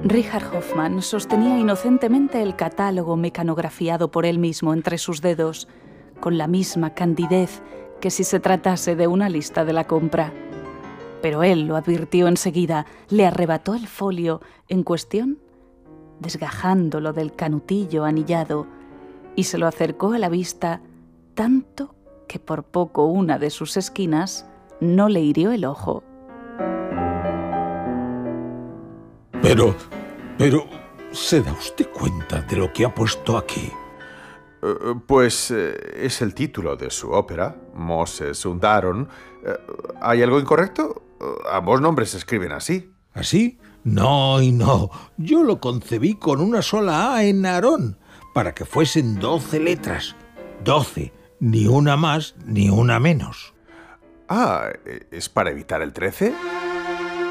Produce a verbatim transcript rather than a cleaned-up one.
Richard Hoffmann sostenía inocentemente el catálogo mecanografiado por él mismo entre sus dedos, con la misma candidez que si se tratase de una lista de la compra. Pero él lo advirtió enseguida, le arrebató el folio en cuestión, desgajándolo del canutillo anillado, y se lo acercó a la vista tanto que por poco una de sus esquinas no le hirió el ojo. Pero, pero, ¿se da usted cuenta de lo que ha puesto aquí? Uh, pues eh, es el título de su ópera, Moses und Aaron. Uh, ¿Hay algo incorrecto? Uh, ambos nombres se escriben así. ¿Así? No y no. Yo lo concebí con una sola A en Aarón, para que fuesen doce letras. Doce. Ni una más ni una menos. Ah, ¿es para evitar el trece?